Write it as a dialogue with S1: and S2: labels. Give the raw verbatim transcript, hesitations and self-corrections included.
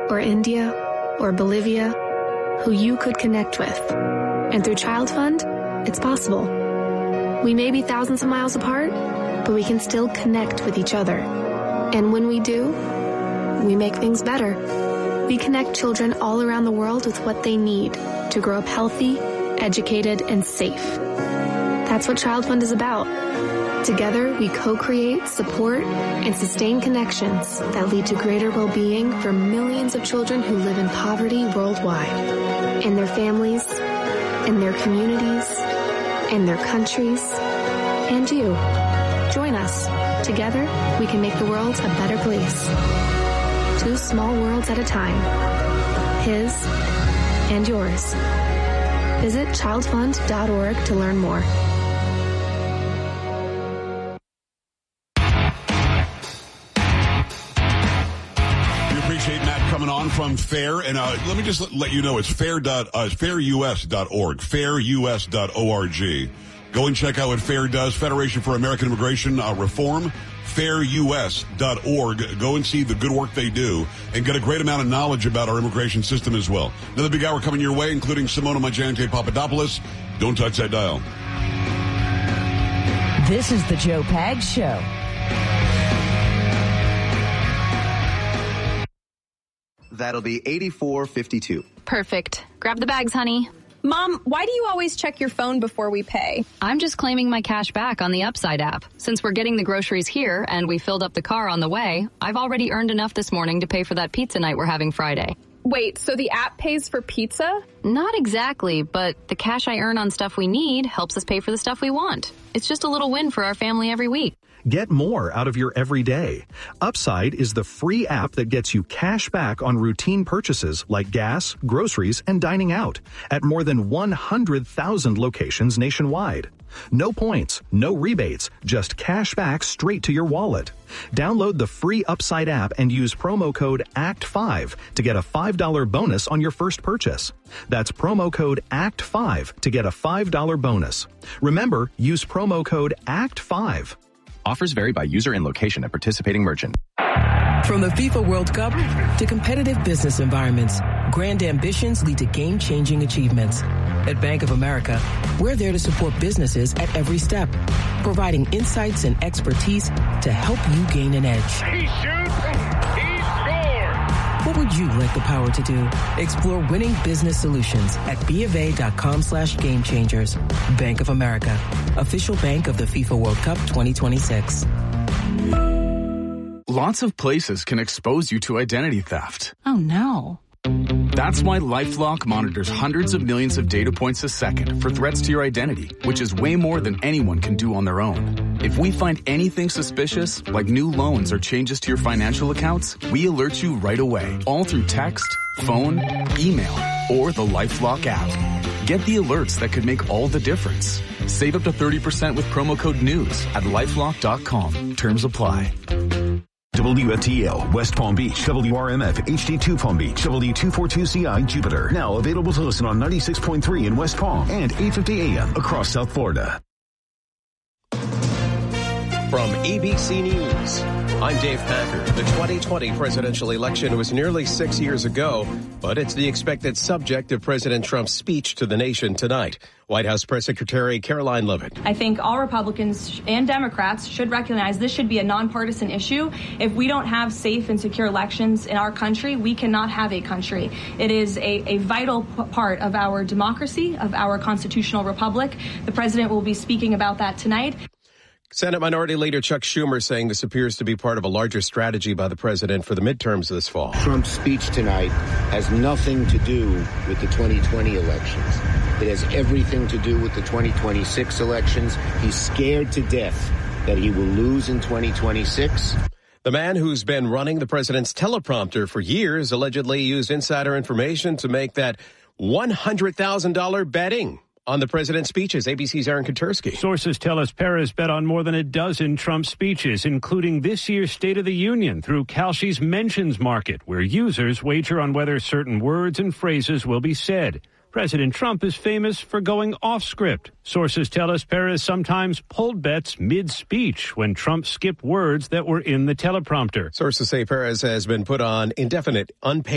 S1: or India or Bolivia who you could connect with. And through Child Fund, it's possible. We may be thousands of miles apart, but we can still connect with each other. And when we do, we make things better. We connect children all around the world with what they need to grow up healthy, educated, and safe. That's what Child Fund is about. Together, we co-create, support, and sustain connections that lead to greater well-being for millions of children who live in poverty worldwide, in their families, in their communities, in their countries, and you. Join us. Together, we can make the world a better place. Two small worlds at a time. His and yours. Visit child fund dot org to learn more.
S2: Appreciate Matt coming on from FAIR, and uh, let me just let, let you know it's fair dot uh, fair U S dot org, fair U S dot org. Go and check out what FAIR does, Federation for American Immigration uh, Reform, fair U S dot org. Go and see the good work they do and get a great amount of knowledge about our immigration system as well. Another big hour coming your way, including Simona Majante Papadopoulos. Don't touch that dial.
S3: This is the Joe Pags Show.
S4: That'll be eighty-four fifty-two.
S5: Perfect. Grab the bags, honey.
S6: Mom, why do you always check your phone before we pay?
S5: I'm just claiming my cash back on the Upside app. Since we're getting the groceries here and we filled up the car on the way, I've already earned enough this morning to pay for that pizza night we're having Friday.
S6: Wait, so the app pays for pizza?
S5: Not exactly, but the cash I earn on stuff we need helps us pay for the stuff we want. It's just a little win for our family every week.
S7: Get more out of your everyday. Upside is the free app that gets you cash back on routine purchases like gas, groceries, and dining out at more than one hundred thousand locations nationwide. No points, no rebates, just cash back straight to your wallet. Download the free Upside app and use promo code A C T five to get a five dollars bonus on your first purchase. That's promo code A C T five to get a five dollars bonus. Remember, use promo code A C T five.
S8: Offers vary by user and location at participating merchant.
S9: From the FIFA World Cup to competitive business environments, grand ambitions lead to game-changing achievements. At Bank of America, we're there to support businesses at every step, providing insights and expertise to help you gain an edge.
S10: He shoots, he scores!
S9: What would you like the power to do? Explore winning business solutions at BofA.com slash game changers. Bank of America, official bank of the FIFA World Cup twenty twenty-six.
S11: Lots of places can expose you to identity theft.
S3: Oh, no.
S11: That's why LifeLock monitors hundreds of millions of data points a second for threats to your identity, which is way more than anyone can do on their own. If we find anything suspicious, like new loans or changes to your financial accounts, we alert you right away, all through text, phone, email, or the LifeLock app. Get the alerts that could make all the difference. Save up to thirty percent with promo code NEWS at lifelock dot com. Terms apply.
S12: W F T L, West Palm Beach, W R M F, H D two Palm Beach, W two forty-two C I, Jupiter. Now available to listen on ninety-six point three in West Palm and eight fifty A M across South Florida.
S13: From A B C News, I'm Dave Packer. The twenty twenty presidential election was nearly six years ago, but it's the expected subject of President Trump's speech to the nation tonight. White House Press Secretary Caroline Leavitt.
S14: I think all Republicans and Democrats should recognize this should be a nonpartisan issue. If we don't have safe and secure elections in our country, we cannot have a country. It is a, a vital p- part of our democracy, of our constitutional republic. The president will be speaking about that tonight.
S13: Senate Minority Leader Chuck Schumer saying this appears to be part of a larger strategy by the president for the midterms this fall.
S15: Trump's speech tonight has nothing to do with the twenty twenty elections. It has everything to do with the twenty twenty-six elections. He's scared to death that he will lose in twenty twenty-six.
S13: The man who's been running the president's teleprompter for years allegedly used insider information to make that one hundred thousand dollars betting on the president's speeches. A B C's Aaron Katersky.
S16: Sources tell us Perez bet on more than a dozen Trump speeches, including this year's State of the Union through Kalshi's Mentions Market, where users wager on whether certain words and phrases will be said. President Trump is famous for going off script. Sources tell us Perez sometimes pulled bets mid-speech when Trump skipped words that were in the teleprompter.
S13: Sources say Perez has been put on indefinite unpaid